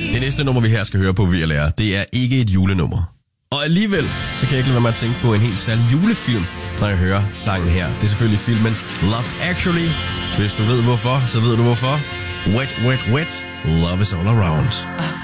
Det næste nummer, vi her skal høre på, VLR, det er ikke et julenummer. Og alligevel, så kan jeg ikke lade være med at tænke på en helt særlig julefilm, når jeg hører sangen her. Det er selvfølgelig filmen Love Actually. Hvis du ved hvorfor, så ved du hvorfor. Wet, wet, wet. Love is all around.